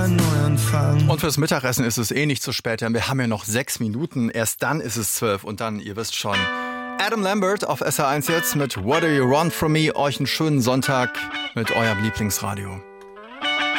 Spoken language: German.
ein Neuanfang. Und fürs Mittagessen ist es eh nicht zu spät, denn wir haben ja noch 6 Minuten. Erst dann ist es 12 und dann, ihr wisst schon, Adam Lambert auf SR1 jetzt mit What Do You Want From Me. Euch einen schönen Sonntag mit eurem Lieblingsradio.